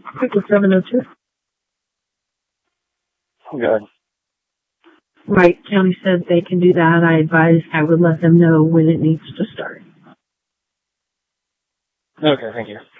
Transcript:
Pickle 702. Good. Right, county said they can do that. I would let them know when it needs to start. Okay, thank you.